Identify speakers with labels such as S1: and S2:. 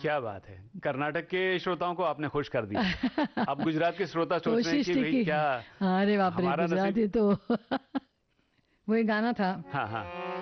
S1: क्या बात है, कर्नाटक के श्रोताओं को आपने खुश कर दिया। अब गुजरात के श्रोता सोच रहे हैं
S2: कोशिश
S1: कि
S2: थी
S1: भाई
S2: कि
S1: क्या
S2: अरे बाप रे,
S1: हमारा नसीब।
S2: गुजराती तो वही गाना था।
S1: हाँ हाँ।